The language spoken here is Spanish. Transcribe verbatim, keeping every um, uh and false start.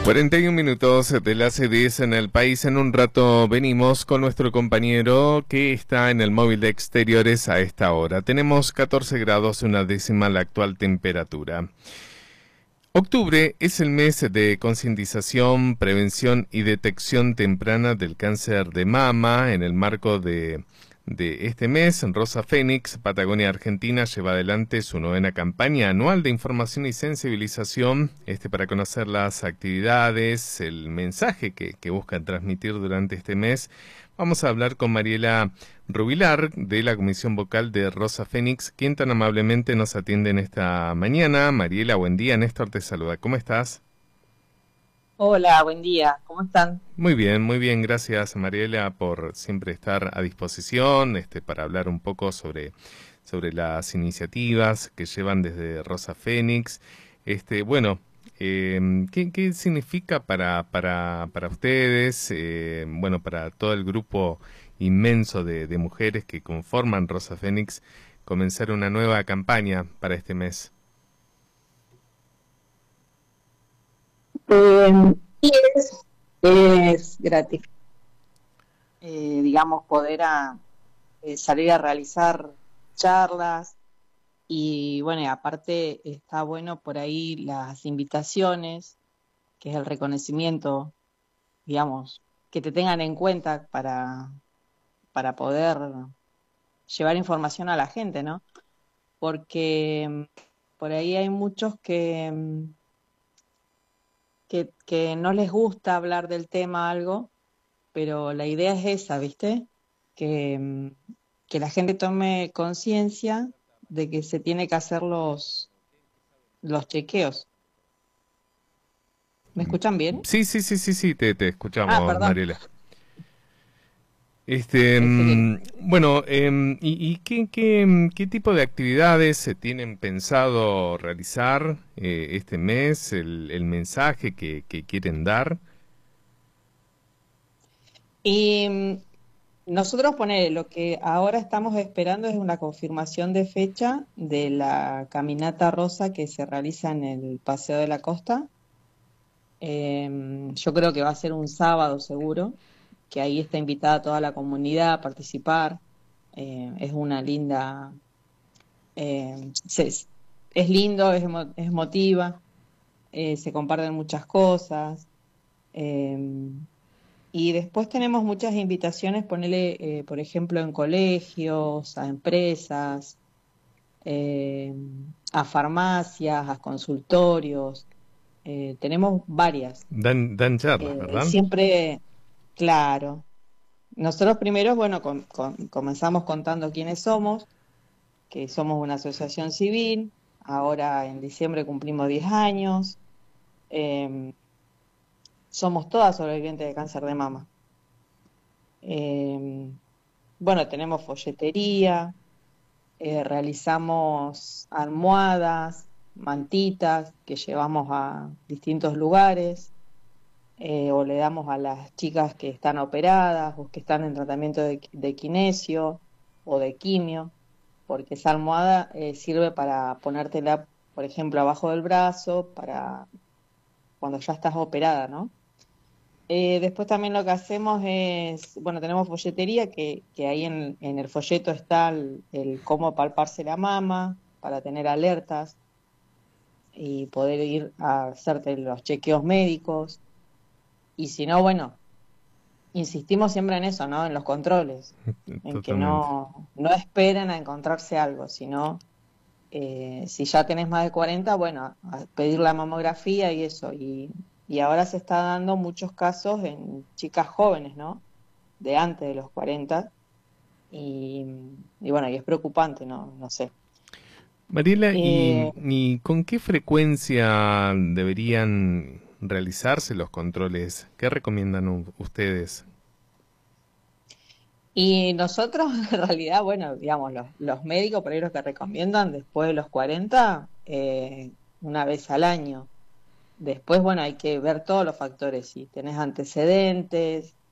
cuarenta y un minutos de las diez en el país. En un rato venimos con nuestro compañero que está en el móvil de exteriores a esta hora. Tenemos catorce grados, una décima la actual temperatura. Octubre es el mes de concientización, prevención y detección temprana del cáncer de mama. En el marco de, de este mes, Rosa Fénix, Patagonia Argentina, lleva adelante su novena campaña anual de información y sensibilización, este para conocer las actividades, el mensaje que, que buscan transmitir durante este mes. Vamos a hablar con Mariela Rubilar, de la Comisión Vocal de Rosa Fénix, quien tan amablemente nos atiende en esta mañana. Mariela, buen día. Néstor te saluda. ¿Cómo estás? Hola, buen día. ¿Cómo están? Muy bien, muy bien. Gracias, Mariela, por siempre estar a disposición, este, para hablar un poco sobre, sobre las iniciativas que llevan desde Rosa Fénix. Este, bueno, eh, ¿qué, qué significa para, para, para ustedes, eh, bueno, para todo el grupo inmenso de, de mujeres que conforman Rosa Fénix, comenzar una nueva campaña para este mes? Eh, y es, es gratificante, eh, digamos, poder a, eh, salir a realizar charlas y bueno, y aparte está bueno por ahí las invitaciones, que es el reconocimiento, digamos, que te tengan en cuenta para, para poder llevar información a la gente, ¿no? Porque mm, por ahí hay muchos que, mm, que, que no les gusta hablar del tema algo, pero la idea es esa, ¿viste? Que, mm, que la gente tome conciencia de que se tiene que hacer los, los chequeos. ¿Me escuchan bien? Sí, sí, sí, sí, sí, te, te Ah, escuchamos, perdón. Mariela. Este, Este que mm, bueno, em, ¿y, y qué, qué, mm, qué tipo de actividades se tienen pensado realizar eh, este mes? El, el mensaje que, que quieren dar. Y mm, nosotros poner lo que ahora estamos esperando es una confirmación de fecha de la caminata rosa que se realiza en el Paseo de la Costa. Em, yo creo que va a ser un sábado seguro, que ahí está invitada toda la comunidad a participar. Eh, es una linda, eh, se- es lindo, es, emo- es emotiva, eh, se comparten muchas cosas. eh, y después tenemos muchas invitaciones, ponele, eh, por ejemplo, en colegios, a empresas, eh, a farmacias, a consultorios. Eh, tenemos varias. Dan, dan charlas, Eh, ¿verdad? siempre, claro. Nosotros primero, bueno, con- con- comenzamos contando quiénes somos, que somos una asociación civil. Ahora en diciembre cumplimos diez años. eh, Somos todas sobrevivientes de cáncer de mama. Eh, bueno, tenemos folletería, eh, realizamos almohadas, mantitas que llevamos a distintos lugares, eh, o le damos a las chicas que están operadas o que están en tratamiento de, de kinesio o de quimio, porque esa almohada eh, sirve para ponértela, por ejemplo, abajo del brazo, para cuando ya estás operada, ¿no? Eh, después también lo que hacemos es, bueno, tenemos folletería, que, que ahí en, en el folleto está el, el cómo palparse la mama para tener alertas y poder ir a hacerte los chequeos médicos. Y si no, bueno, insistimos siempre en eso, ¿no? En los controles, en que Totalmente. no, no esperen a encontrarse algo, sino eh, si ya tenés más de cuarenta, bueno, a pedir la mamografía y eso. Y, y ahora se está dando muchos casos en chicas jóvenes, ¿no? De antes de los cuarenta. Y, y bueno, y es preocupante, ¿no? No sé. Mariela, ¿y, Eh, y con qué frecuencia deberían realizarse los controles? ¿Qué recomiendan u- ustedes? y nosotros, en realidad, bueno, digamos, los, los médicos por ahí los que recomiendan después de los cuarenta, eh, una vez al año. Después, bueno, hay que ver todos los factores, si tenés antecedentes,